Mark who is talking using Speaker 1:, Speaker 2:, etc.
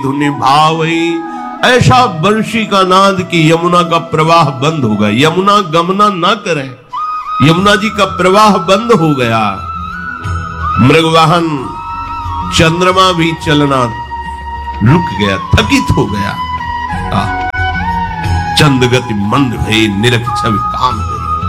Speaker 1: धुनि भावई, ऐसा बंशी का नाद कि यमुना का प्रवाह बंद हो गया। यमुना गमना ना करे, यमुना जी का प्रवाह बंद हो गया। मृगवाहन चंद्रमा भी चलना रुक गया, थकित हो गया। चंद गति मंद भई निरख छवि काम